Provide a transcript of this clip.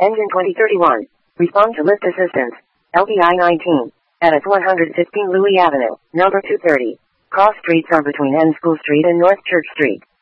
Engine 2031. Respond to lift assistance. LBI 19. Edits 115 Louis Avenue, number 230. Cross streets are between N School Street and North Church Street.